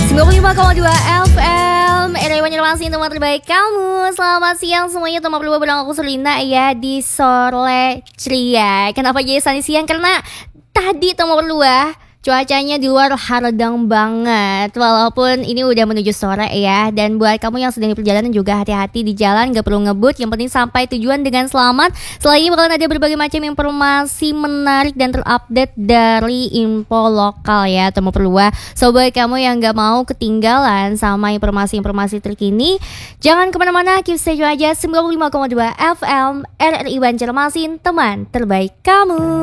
95,2 FM RRI Banjarmasin, teman terbaik kamu. Selamat siang semuanya, teman berdua bareng aku Surlina ya di sore ceria. Kenapa jadi siang? Karena tadi teman berdua cuacanya di luar haredang banget. Walaupun ini udah menuju sore ya. Dan buat kamu yang sedang di perjalanan juga hati-hati di jalan, gak perlu ngebut. Yang penting sampai tujuan dengan selamat. Setelah ini bakalan ada berbagai macam informasi menarik dan terupdate dari info lokal ya, teman berdua. So buat kamu yang gak mau ketinggalan sama informasi-informasi terkini, jangan kemana-mana, keep stay tune aja 95,2 FM RRI Banjarmasin, teman terbaik kamu.